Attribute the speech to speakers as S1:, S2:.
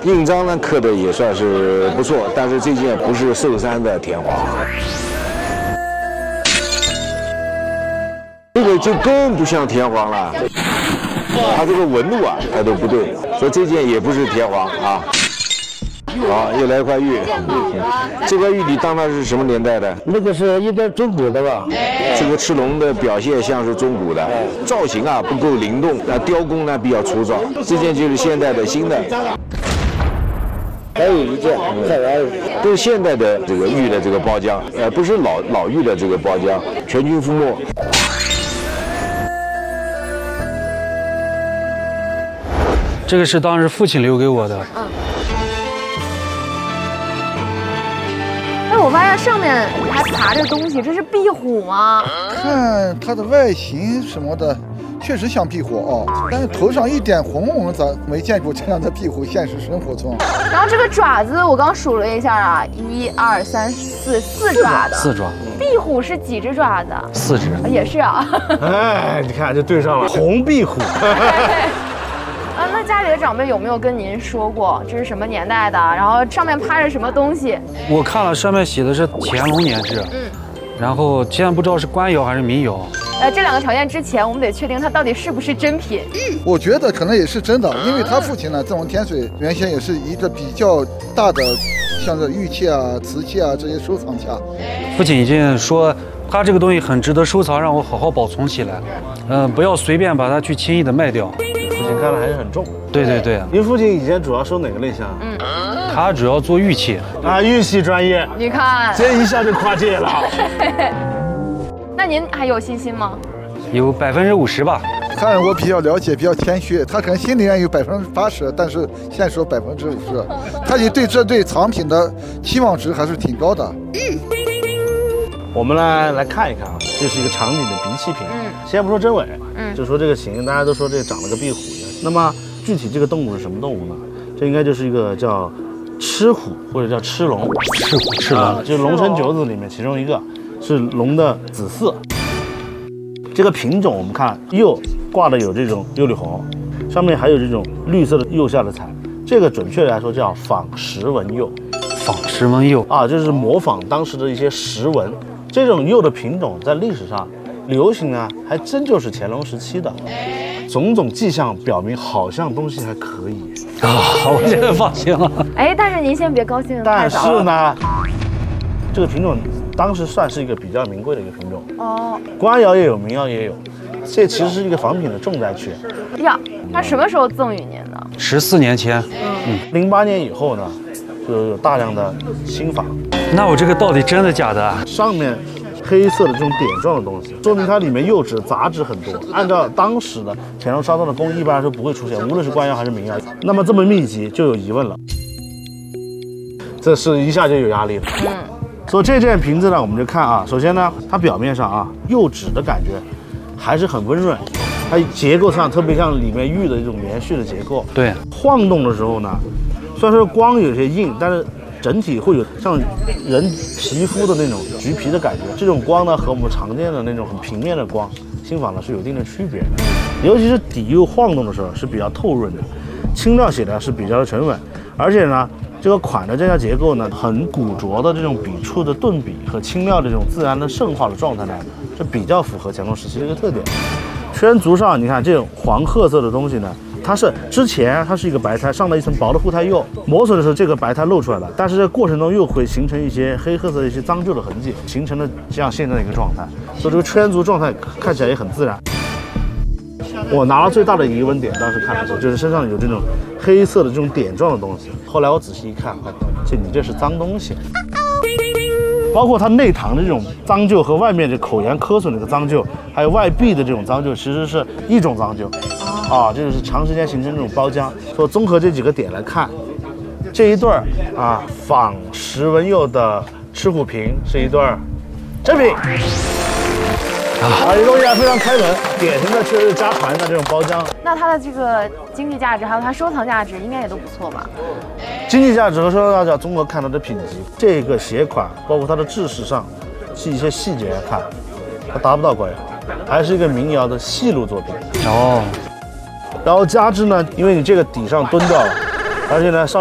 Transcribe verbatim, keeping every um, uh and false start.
S1: 印章呢刻的也算是不错，但是这件不是寿山的田黄。这个就更不像田黄了，它这个纹路啊，它都不对，所以这件也不是田黄啊。好，又来一块玉，这块玉你当它是什么年代的？
S2: 那个是应该中古的吧？
S1: 这个赤龙的表现像是中古的，造型啊不够灵动，那雕工呢比较粗糙。这件就是现代的新的。
S2: 还有一件，再来，
S1: 都是现代的这个玉的这个包浆，呃，不是老老玉的这个包浆，全军覆没。
S3: 这个是当时父亲留给我的。
S4: 嗯。哎，我发现上面还爬着东西，这是壁虎吗？
S5: 看它的外形什么的，确实像壁虎哦，但是头上一点红，我们咋没见过这样的壁虎？现实生活中。
S4: 然后这个爪子，我刚数了一下啊，一二三四，四爪的。
S3: 四爪。
S4: 壁虎是几只爪子？
S3: 四只。
S4: 也是啊。
S2: 哎，你看这对上了，红壁虎。
S4: 啊，那家里的长辈有没有跟您说过这是什么年代的？然后上面趴着什么东西？
S3: 我看了上面写的是乾隆年制，嗯，然后现在不知道是官窑还是民窑。
S4: 呃，这两个条件之前，我们得确定它到底是不是真品。
S5: 我觉得可能也是真的，因为他父亲呢，郑王天水原先也是一个比较大的，像这玉器啊、瓷器啊这些收藏家。
S3: 父亲已经说，他这个东西很值得收藏，让我好好保存起来，嗯、呃，不要随便把它去轻易的卖掉。
S2: 父亲看来还是很重。
S3: 对对对，
S2: 您父亲以前主要收哪个类型？嗯，
S3: 他主要做玉器
S2: 啊，玉器专业。
S4: 你看，
S2: 这一下就跨界了。
S4: 那您还有信心吗？
S3: 有百分之五十吧。
S5: 看我比较了解，比较谦虚，他可能心里面有百分之八十，但是现在说百分之五十，他也对这对藏品的期望值还是挺高的。
S2: 我们来来看一看啊，这是一个长颈的鼻器品。嗯，先不说真伪，嗯，就说这个形，大家都说这长了个壁虎一样。那么具体这个动物是什么动物呢？这应该就是一个叫螭虎或者叫螭龙。
S3: 螭虎，螭龙，
S2: 啊，就是龙神九子里面其中一个，是龙的子嗣。这个品种我们看釉挂的有这种釉里红，上面还有这种绿色的釉下的彩，这个准确来说叫仿石纹釉。
S3: 仿石纹釉
S2: 啊，就是模仿当时的一些石纹。这种釉的品种在历史上流行呢，还真就是乾隆时期的。种种迹象表明，好像东西还可以
S3: 啊，我现在放心了。
S4: 哎，但是您先别高兴，
S2: 但是呢，这个品种当时算是一个比较名贵的一个品种哦，官窑也有，民窑也有，这其实是一个仿品的重灾区。
S4: 呀，他什么时候赠予您的？
S3: 十四年前，
S2: 嗯，零八年以后呢，就有大量的新仿。
S3: 那我这个到底真的假的？
S2: 上面黑色的这种点状的东西，说明它里面釉质杂质很多。按照当时的乾隆烧造的工艺，一般来说不会出现，无论是官窑还是民窑。那么这么密集，就有疑问了。这是一下就有压力了。嗯。所以这件瓶子呢，我们就看啊，首先呢，它表面上啊，釉质的感觉还是很温润，它结构上特别像里面玉的这种连续的结构。
S3: 对。
S2: 晃动的时候呢，虽然说光有些硬，但是整体会有像人皮肤的那种橘皮的感觉。这种光呢，和我们常见的那种很平面的光，新仿呢是有一定的区别的。尤其是底釉晃动的时候是比较透润的，轻料写的是比较的沉稳，而且呢，这个款的这条结构呢，很古拙的这种笔触的顿笔和轻料的这种自然的盛化的状态呢，是比较符合乾隆时期的一个特点。圈足上你看这种黄褐色的东西呢，它是之前它是一个白胎，上了一层薄的护胎釉，磨损的时候这个白胎露出来了，但是这过程中又会形成一些黑褐色的一些脏旧的痕迹，形成了这样现在的一个状态，所以这个圈足状态看起来也很自然。我拿到最大的疑问点，当时看的时候就是身上有这种黑色的这种点状的东西，后来我仔细一看，这你这是脏东西。包括它内膛的这种脏旧和外面这口沿磕损的这个脏旧，还有外壁的这种脏旧，其实是一种脏旧，啊，这就是长时间形成这种包浆。所以综合这几个点来看，这一对儿啊仿石纹釉的赤虎瓶是一对儿真品。啊，这东西还非常开门，典型的确实是家传的这种包浆。
S4: 那它的这个经济价值还有它收藏价值应该也都不错吧？
S2: 经济价值和收藏价值综合看它的品级，这个鞋款包括它的制式上，是一些细节来看，它达不到官窑，还是一个民窑的细路作品。哦，然后加之呢，因为你这个底上蹲掉了，而且呢上。